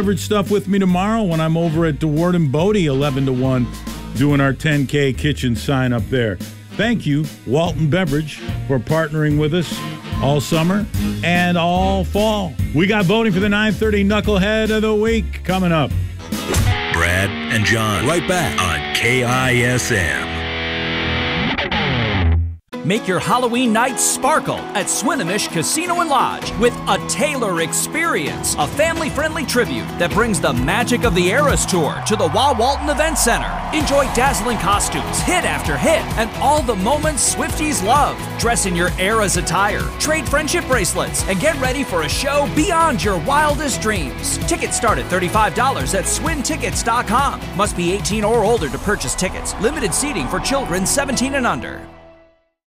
beverage stuff with me tomorrow when I'm over at DeWard and Bodie 11 to 1 doing our 10K kitchen sign up there. Thank you, Walton Beverage, for partnering with us all summer and all fall. We got voting for the 9:30 Knucklehead of the Week coming up. Brad and John, right back on KISM. Make your Halloween night sparkle at Swinomish Casino and Lodge with a Taylor Experience, a family-friendly tribute that brings the magic of the Eras Tour to the Walton Event Center. Enjoy dazzling costumes, hit after hit, and all the moments Swifties love. Dress in your Eras attire, trade friendship bracelets, and get ready for a show beyond your wildest dreams. Tickets start at $35 at swintickets.com. Must be 18 or older to purchase tickets. Limited seating for children 17 and under.